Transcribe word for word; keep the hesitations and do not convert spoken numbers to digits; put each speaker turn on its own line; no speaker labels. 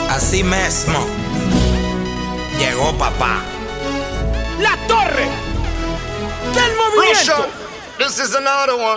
Así mismo llegó papá.
La torre del movimiento.
Russia, this is another one.